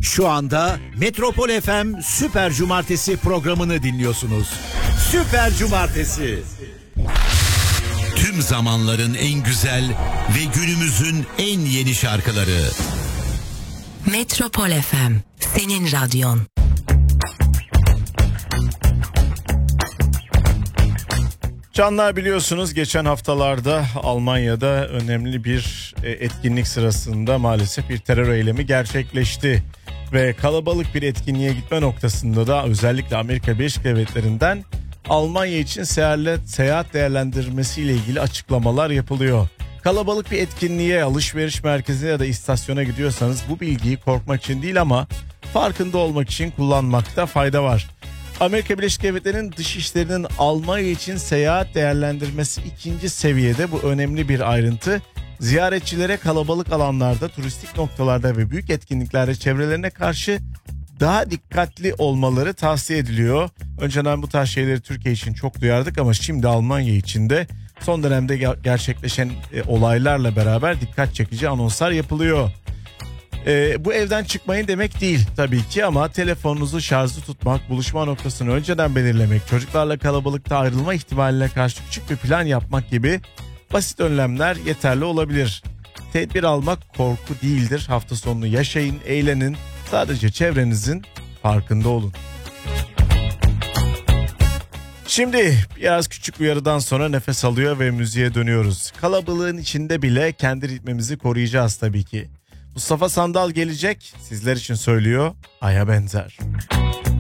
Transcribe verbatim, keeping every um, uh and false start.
Şu anda Metropol F M Süper Cumartesi programını dinliyorsunuz. Süper Cumartesi. Tüm zamanların en güzel ve günümüzün en yeni şarkıları. Metropol F M, senin radyon. Canlar, biliyorsunuz geçen haftalarda Almanya'da önemli bir etkinlik sırasında maalesef bir terör eylemi gerçekleşti. Ve kalabalık bir etkinliğe gitme noktasında da özellikle Amerika Birleşik Devletleri'nden Almanya için seyahat değerlendirmesiyle ilgili açıklamalar yapılıyor. Kalabalık bir etkinliğe, alışveriş merkezine ya da istasyona gidiyorsanız bu bilgiyi korkmak için değil ama farkında olmak için kullanmakta fayda var. Amerika Birleşik Devletleri'nin dışişlerinin Almanya için seyahat değerlendirmesi ikinci seviyede, bu önemli bir ayrıntı. Ziyaretçilere kalabalık alanlarda, turistik noktalarda ve büyük etkinliklerde çevrelerine karşı daha dikkatli olmaları tavsiye ediliyor. Önceden bu tarz şeyleri Türkiye için çok duyardık ama şimdi Almanya için de son dönemde gerçekleşen olaylarla beraber dikkat çekici anonslar yapılıyor. Ee, bu evden çıkmayın demek değil tabii ki ama telefonunuzu şarjlı tutmak, buluşma noktasını önceden belirlemek, çocuklarla kalabalıkta ayrılma ihtimaline karşı küçük bir plan yapmak gibi basit önlemler yeterli olabilir. Tedbir almak korku değildir. Hafta sonunu yaşayın, eğlenin. Sadece çevrenizin farkında olun. Şimdi biraz küçük uyarıdan sonra nefes alıyor ve müziğe dönüyoruz. Kalabalığın içinde bile kendi ritmimizi koruyacağız tabii ki. Mustafa Sandal gelecek, sizler için söylüyor, Ay'a benzer.